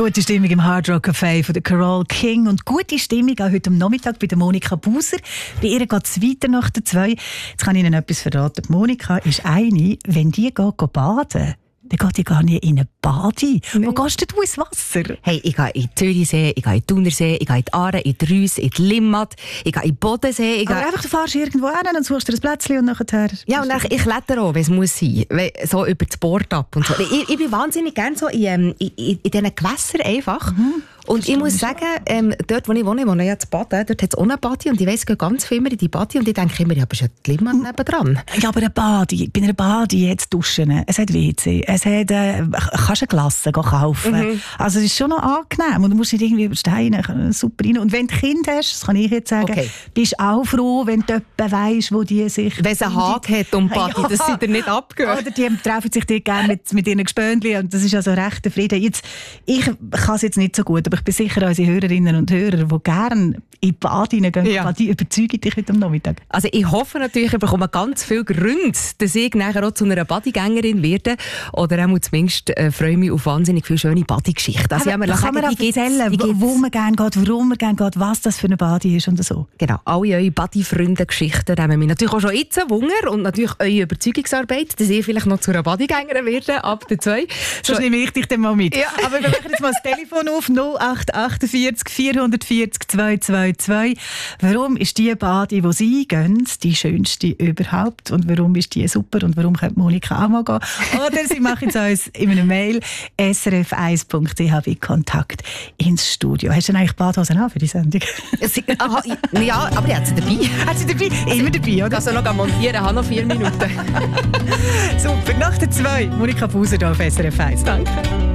Gute Stimmung im Hard Rock Café von der Carole King und gute Stimmung auch heute am Nachmittag bei der Monika Buser. Bei ihr geht es weiter nach der 2. Jetzt kann ich Ihnen etwas verraten. Die Monika ist eine, wenn die geht baden, dann geht die gar nicht in eine Badi. Nee. Wo gehst du ins Wasser? Hey, ich gehe in den Zürichsee, ich gehe in den Thunersee, ich gehe in die Aare, in die Reuss, in die Limmat, ich gehe in den Bodensee. Aber einfach, du fährst irgendwo hin und suchst dir ein Plätzchen und nachher... Ja, und dann, ich klettere auch, wenn es muss sein. So über das Board ab und so. Ich bin wahnsinnig gerne so in diesen Gewässern einfach. Und ich muss sagen, dort, wo ich wohne jetzt baden, dort hat es auch eine Badi und ich weiss, es gehen ganz viel mehr in die Badi und ich denke immer, ja, aber ist ja die Limmat nebendran. Ja, aber bei einer Badi hat es Duschen, es hat WC, es hat, kannst du Glasse kaufen. Also es ist schon noch angenehm und du musst nicht irgendwie über Steine super rein. Und wenn du Kind hast, das kann ich jetzt sagen, bist auch froh, wenn du jemanden weisst, wo die sich... Wenn es einen Haken hat um Badi, dass sie dir nicht abgehen. Oder die treffen sich dort gerne mit ihren Gespöndchen und das ist also recht der Frieden. Jetzt, ich kann es jetzt nicht so gut, aber ich bin sicher, unsere Hörerinnen und Hörer, die gerne in die Badi gehen, die überzeugen dich heute am Nachmittag. Also ich hoffe natürlich, ich bekomme ganz viele Gründe, dass ich nachher auch zu einer Badigängerin werde. Oder auch zumindest freue mich auf wahnsinnig viele schöne Badi-Geschichten. Also kann man auch erzählen, wo man gerne geht, warum man gerne geht, was das für eine Badi ist und so. Genau, alle eure Badi-Freunde-Geschichten nehmen wir natürlich auch schon jetzt Wunder und natürlich eure Überzeugungsarbeit, dass ich vielleicht noch zu einer Badigängerin werde, ab der 2. Das nehme ich dich dann mal mit. Ja. Aber wir machen jetzt mal das Telefon auf, 0848 440 222. Warum ist die Badi, die Sie gehen, die schönste überhaupt? Und warum ist die super? Und warum könnte Monika auch mal gehen? Oder Sie machen es uns in einer Mail srf1.ch bei Kontakt ins Studio. Hast du denn eigentlich Badhosen an für die Sendung? Ja, aber ich habe sie dabei. Hat sie dabei? Immer dabei, oder? Also noch montieren, habe noch 4 Minuten. Super, nach der 2. Monika Buser hier auf SRF 1. Danke.